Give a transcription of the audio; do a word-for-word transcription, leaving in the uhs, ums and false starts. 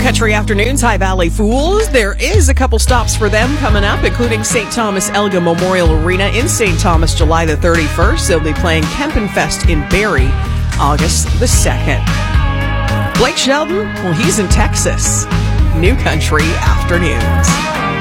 Country Afternoons, High Valley Fools. There is a couple stops for them coming up, including Saint Thomas Elga Memorial Arena in Saint Thomas, July the thirty-first. They'll be playing Kempenfest in Barrie, August the second. Blake Shelton, well, he's in Texas. New Country Afternoons.